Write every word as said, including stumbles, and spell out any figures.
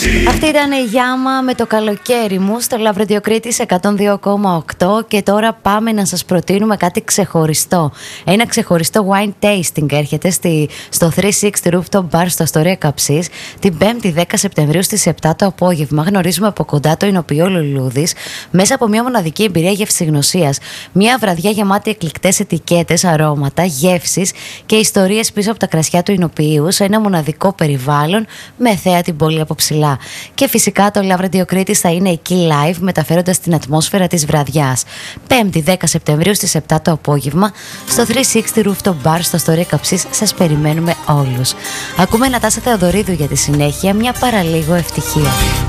Αυτή ήταν η Γιάμα με το καλοκαίρι μου στο Love Radio Κρήτης εκατόν δύο κόμμα οκτώ και τώρα πάμε να σας προτείνουμε κάτι ξεχωριστό. Ένα ξεχωριστό wine tasting έρχεται στη, στο τριακόσια εξήντα Rooftop Bar στο Αστορία Καψής την πέμπτη δέκα Σεπτεμβρίου στις επτά το απόγευμα. Γνωρίζουμε από κοντά το εινοποιό Λουλούδης μέσα από μια μοναδική εμπειρία γευσηγνωσίας. Μια βραδιά γεμάτη εκλικτές ετικέτες, αρώματα, γεύσεις και ιστορίες πίσω από τα κρασιά του εινοποιείου σε ένα μοναδικό περιβάλλον με θέα την πόλη από ψηλά. Και φυσικά το Love Radio Κρήτης θα είναι εκεί live, μεταφέροντας την ατμόσφαιρα της βραδιάς. πέμπτη δέκα Σεπτεμβρίου στις επτά το απόγευμα στο τριακόσια εξήντα Rooftop Bar στο Αστορία Καψής. Σας περιμένουμε όλους. Ακούμε Νατάσα Θεοδωρίδου για τη συνέχεια, μια παραλίγο ευτυχία.